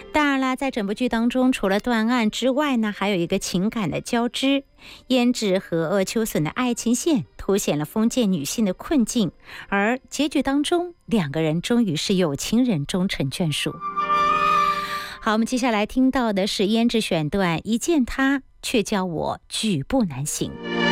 当然啦，在整部剧当中，除了断案之外呢，还有一个情感的交织。胭脂和鄂秋笋的爱情线凸显了封建女性的困境，而结局当中，两个人终于是有情人终成眷属。好，我们接下来听到的是胭脂选段：一见他，却叫我举步难行。